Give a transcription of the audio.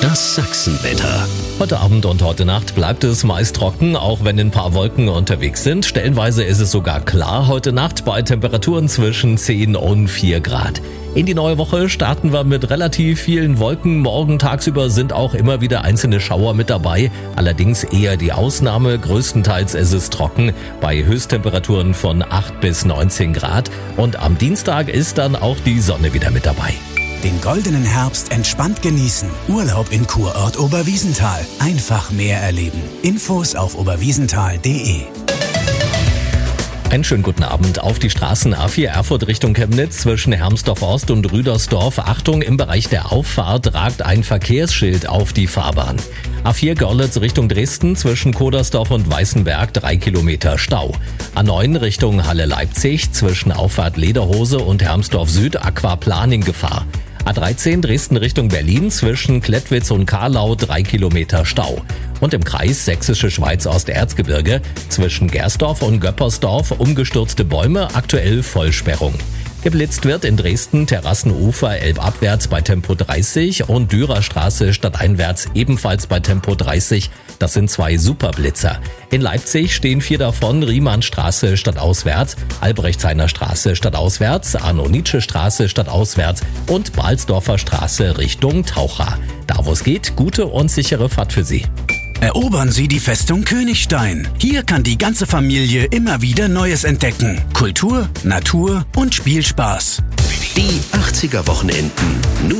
Das Sachsenwetter. Heute Abend und heute Nacht bleibt es meist trocken, auch wenn ein paar Wolken unterwegs sind. Stellenweise ist es sogar klar heute Nacht bei Temperaturen zwischen 10 und 4 Grad. In die neue Woche starten wir mit relativ vielen Wolken. Morgen tagsüber sind auch immer wieder einzelne Schauer mit dabei. Allerdings eher die Ausnahme. Größtenteils ist es trocken bei Höchsttemperaturen von 8 bis 19 Grad. Und am Dienstag ist dann auch die Sonne wieder mit dabei. Den goldenen Herbst entspannt genießen. Urlaub in Kurort Oberwiesenthal. Einfach mehr erleben. Infos auf oberwiesenthal.de. Einen schönen guten Abend. Auf die Straßen A4 Erfurt Richtung Chemnitz zwischen Hermsdorf Ost und Rüdersdorf. Achtung, im Bereich der Auffahrt ragt ein Verkehrsschild auf die Fahrbahn. A4 Görlitz Richtung Dresden zwischen Kodersdorf und Weißenberg 3 Kilometer Stau. A9 Richtung Halle Leipzig zwischen Auffahrt Lederhose und Hermsdorf Süd Aquaplaning Gefahr. A13 Dresden Richtung Berlin zwischen Klettwitz und Karlau 3 Kilometer Stau. Und im Kreis Sächsische Schweiz Osterzgebirge zwischen Gersdorf und Göppersdorf umgestürzte Bäume, aktuell Vollsperrung. Geblitzt wird in Dresden Terrassenufer elbabwärts bei Tempo 30 und Dürerstraße stadteinwärts ebenfalls bei Tempo 30. Das sind 2 Superblitzer. In Leipzig stehen 4 davon, Riemannstraße stadtauswärts, Albrechtshainer Straße stadtauswärts, Arno-Nietzsche Straße stadtauswärts und Balsdorfer Straße Richtung Taucher. Da wo es geht, gute und sichere Fahrt für Sie. Erobern Sie die Festung Königstein. Hier kann die ganze Familie immer wieder Neues entdecken. Kultur, Natur und Spielspaß. Die 80er Wochenenden.